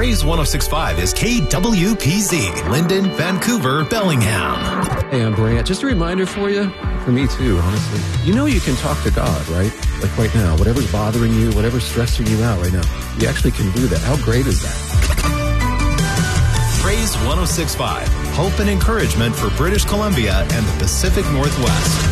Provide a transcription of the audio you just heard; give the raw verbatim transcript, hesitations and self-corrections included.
Praise one oh six point five is K W P Z, Linden, Vancouver, Bellingham. Hey, I'm Brant. Just a reminder for you, for me too, honestly. You know you can talk to God, right? Like right now, whatever's bothering you, whatever's stressing you out right now, you actually can do that. How great is that? Praise one oh six point five, hope and encouragement for British Columbia and the Pacific Northwest.